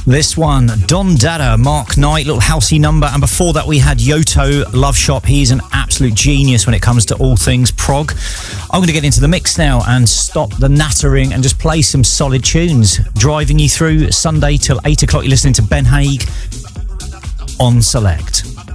This one, Don Dada, Mark Knight, little housey number. And before that, we had Yoto, Love Shop. He's an absolute genius when it comes to all things prog. I'm going to get into the mix now and stop the nattering and just play some solid tunes. Driving you through Sunday till 8 o'clock. You're listening to Ben Haig on Select.